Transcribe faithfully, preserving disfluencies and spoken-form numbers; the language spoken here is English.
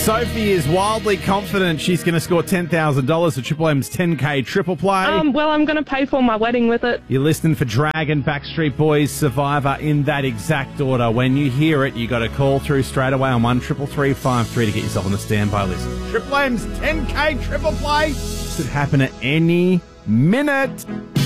Sophie is wildly confident she's going to score ten thousand dollars for Triple M's ten K triple play. Um, well, I'm going to pay for my wedding with it. You're listening for Dragon, Backstreet Boys, Survivor in that exact order. When you hear it, you got to call through straight away on one triple three five three to get yourself on the standby list. Triple M's ten K triple play could happen at any minute.